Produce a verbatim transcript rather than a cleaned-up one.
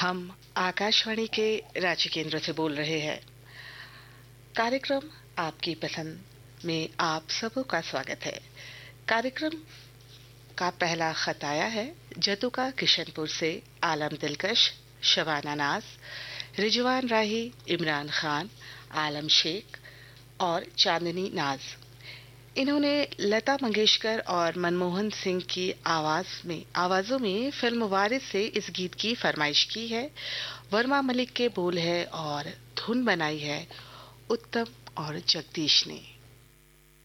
हम आकाशवाणी के रांची केंद्र से बोल रहे हैं। कार्यक्रम आपकी पसंद में आप सबों का स्वागत है। कार्यक्रम का पहला खत आया है जतुका किशनपुर से। आलम दिलकश, शबाना नाज, रिजवान राही, इमरान खान, आलम शेख और चांदनी नाज। इन्होंने लता मंगेशकर और मनमोहन सिंह की आवाज में आवाजों में फिल्म वारिस से इस गीत की फरमाइश की है। वर्मा मलिक के बोल है और धुन बनाई है उत्तम और जगदीश ने।